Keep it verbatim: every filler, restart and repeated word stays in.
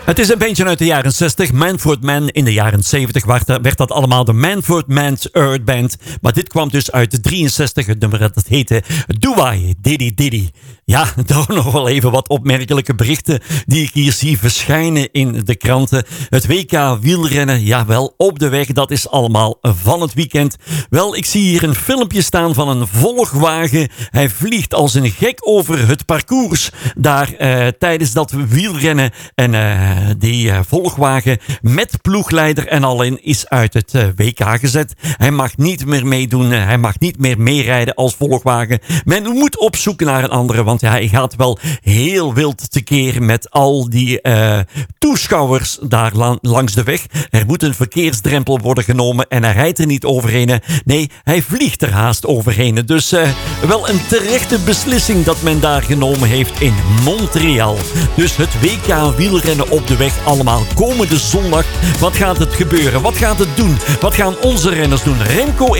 Het is een beentje uit de jaren zestig. Manford Man in de jaren zeventig werd dat allemaal de Manford Man's Earth Band. Maar dit kwam dus uit de drieënzestig. Het nummer dat heette Do I Diddy Diddy. Ja, daar nog wel even wat opmerkelijke berichten die ik hier zie verschijnen in de kranten. Het W K wielrennen, jawel, op de weg. Dat is allemaal van het weekend. Wel, ik zie hier een filmpje staan van een volgwagen. Hij vliegt als een gek over het parcours daar uh, tijdens dat wielrennen. En uh, die uh, volgwagen met ploegleider en al in is uit het uh, W K gezet. Hij mag niet meer meedoen. Uh, hij mag niet meer meerijden als volgwagen. Men moet op zoek naar een andere, want ja, hij gaat wel heel wild tekeer met al die uh, toeschouwers daar la- langs de weg. Er moet een verkeersdrempel worden genomen en hij rijdt er niet overheen. Nee, hij vliegt er haast overheen. Dus uh, wel een terechte beslissing dat men daar genomen heeft in Montreal. Dus het W K wielrennen op de weg allemaal komende zondag. Wat gaat het gebeuren? Wat gaat het doen? Wat gaan onze renners doen? Remco